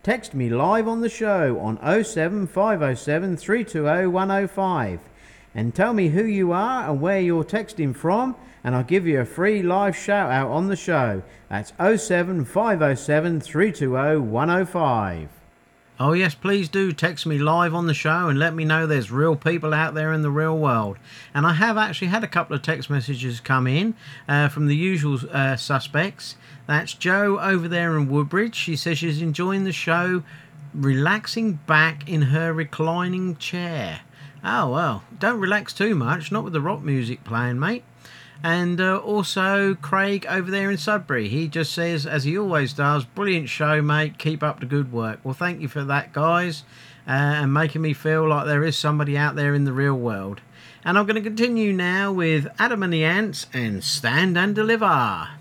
text me live on the show on 07507 320 105 and tell me who you are and where you're texting from, and I'll give you a free live shout out on the show. That's 07507 320 105. Oh yes, please do text me live on the show and let me know there's real people out there in the real world. And I have actually had a couple of text messages come in from the usual suspects. That's Jo over there in Woodbridge. She says she's enjoying the show, relaxing back in her reclining chair. Oh well, don't relax too much, not with the rock music playing, mate. And also Craig over there in Sudbury. He just says, as he always does, brilliant show, mate. Keep up the good work. Well, thank you for that, guys, and making me feel like there is somebody out there in the real world. And I'm going to continue now with Adam and the Ants and Stand and Deliver.